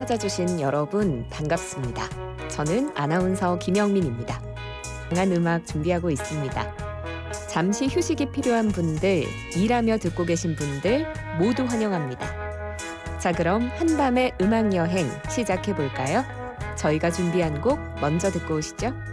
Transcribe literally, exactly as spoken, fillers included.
찾아주신 여러분 반갑습니다. 저는 아나운서 김영민입니다. 다양한 음악 준비하고 있습니다. 잠시 휴식이 필요한 분들, 일하며 듣고 계신 분들 모두 환영합니다. 자, 그럼 한밤의 음악 여행 시작해 볼까요? 저희가 준비한 곡 먼저 듣고 오시죠.